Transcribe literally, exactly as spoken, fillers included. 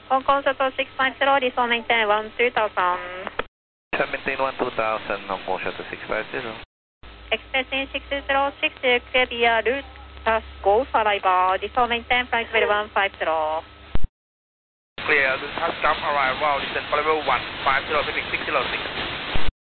Hong Kong Shuttle six five zero, this will maintain one two thousand. Maintain one two thousand, Hong Kong Shuttle six five zero. Expressing six zero six, clear via route, pass go for arrival, this will maintain flight level one five zero. Clear, pass jump arrival, descent for level one five zero, six zero six.